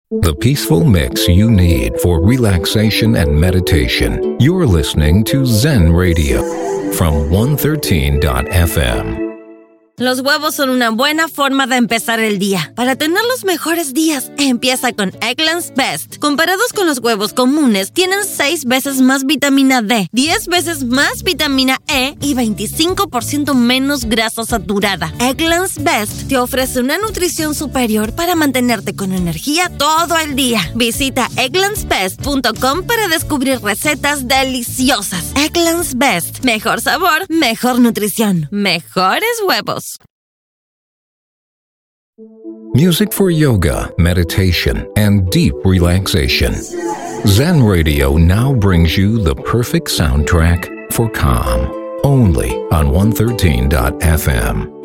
The peaceful mix you need for relaxation and meditation. You're listening to Zen Radio from 113.fm. Los huevos son una buena forma de empezar el día. Para tener los mejores días, empieza con Eggland's Best. Comparados con los huevos comunes, tienen 6 veces más vitamina D, 10 veces más vitamina E y 25% menos grasa saturada. Eggland's Best te ofrece una nutrición superior para mantenerte con energía todo el día. Visita egglandsbest.com para descubrir recetas deliciosas. Eggland's Best. Mejor sabor, mejor nutrición, mejores huevos. Music for yoga, meditation, and deep relaxation. Zen Radio now brings you the perfect soundtrack for calm. Only on 113.fm.